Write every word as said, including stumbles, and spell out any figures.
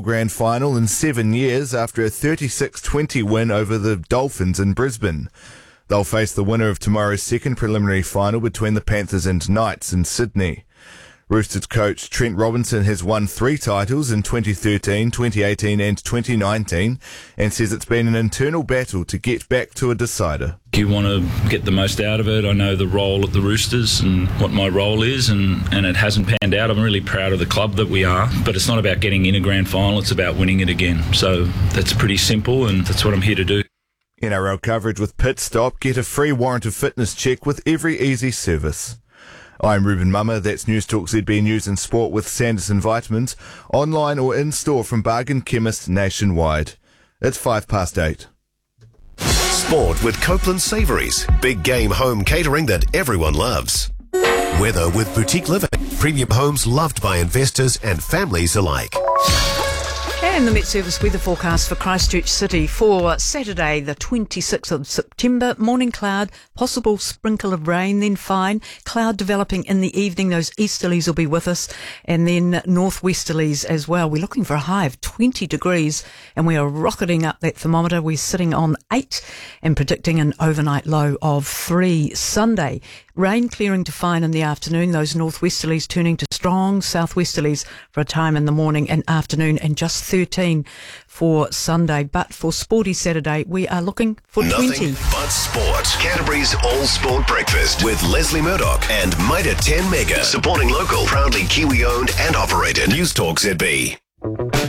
grand final in seven years after a thirty-six twenty win over the Dolphins in Brisbane. They'll face the winner of tomorrow's second preliminary final between the Panthers and Knights in Sydney. Roosters coach Trent Robinson has won three titles in twenty thirteen, twenty eighteen and twenty nineteen and says it's been an internal battle to get back to a decider. You want to get the most out of it. I know the role at the Roosters and what my role is, and, and it hasn't panned out. I'm really proud of the club that we are, but it's not about getting in a grand final, it's about winning it again. So that's pretty simple, and that's what I'm here to do. N R L coverage with Pit Stop. Get a free warrant of fitness check with every easy service. I'm Ruben Mummer. That's News Talk Z B News and Sport with Sanderson Vitamins, online or in store from Bargain Chemists nationwide. It's five past eight. Sport with Copeland Savouries, big game home catering that everyone loves. Weather with Boutique Living, premium homes loved by investors and families alike. And the Met Service weather forecast for Christchurch City for Saturday, the twenty-sixth of September. Morning cloud, possible sprinkle of rain, then fine. Cloud developing in the evening. Those easterlies will be with us, and then northwesterlies as well. We're looking for a high of twenty degrees, and we are rocketing up that thermometer. We're sitting on eight and predicting an overnight low of three. Sunday, rain clearing to fine in the afternoon. Those northwesterlies turning to strong southwesterlies for a time in the morning and afternoon, and just thirteen for Sunday. But for Sporty Saturday, we are looking for Nothing twenty. but sport. Canterbury's All Sport Breakfast with Leslie Murdoch and Mitre ten Mega. Supporting local, proudly Kiwi owned and operated. News Talk Z B.